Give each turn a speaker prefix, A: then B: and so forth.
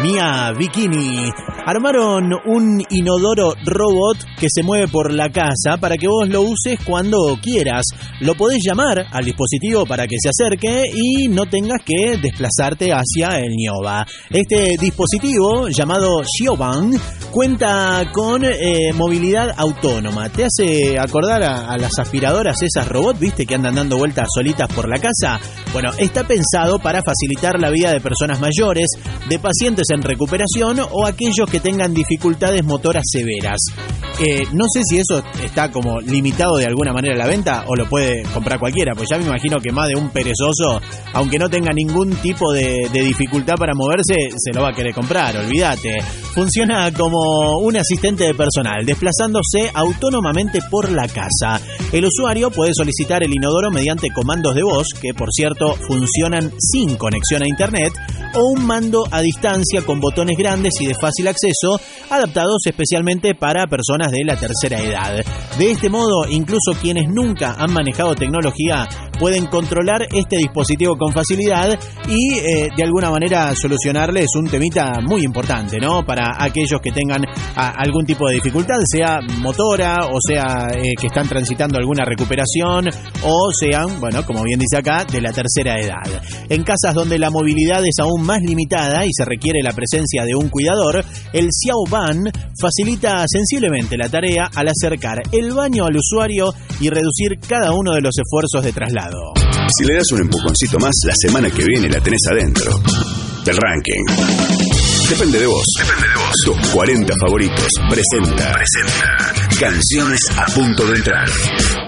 A: Mia Bikini armaron un inodoro robot que se mueve por la casa para que vos lo uses cuando quieras. Lo podés llamar al dispositivo para que se acerque y no tengas que desplazarte hacia el Nioba. Este dispositivo, llamado Xiaoban, cuenta con movilidad autónoma. Te hace acordar a las aspiradoras esas robots, ¿viste? Que andan dando vueltas solitas por la casa. Bueno, está pensado para facilitar la vida de personas mayores, de pacientes en recuperación o aquellos que tengan dificultades motoras severas. No sé si eso está como limitado de alguna manera a la venta o lo puede comprar cualquiera, pues ya me imagino que más de un perezoso, aunque no tenga ningún tipo de dificultad para moverse, se lo va a querer comprar, olvídate. Funciona como un asistente personal, desplazándose autónomamente por la casa. El usuario puede solicitar el inodoro mediante comandos de voz, que por cierto funcionan sin conexión a internet, o un mando a distancia con botones grandes y de fácil acceso, adaptados especialmente para personas de la tercera edad. De este modo, incluso quienes nunca han manejado tecnología pueden controlar este dispositivo con facilidad y de alguna manera solucionarles un temita muy importante, ¿no? Para aquellos que tengan algún tipo de dificultad, sea motora o sea que están transitando alguna recuperación o sean, bueno, como bien dice acá, de la tercera edad. En casas donde la movilidad es aún más limitada y se requiere la presencia de un cuidador, el Xiaoban facilita sensiblemente la tarea al acercar el baño al usuario y reducir cada uno de los esfuerzos de traslado.
B: Si le das un empujoncito más, la semana que viene la tenés adentro del ranking. Depende de vos. Tus 40 favoritos presenta Canciones a punto de entrar.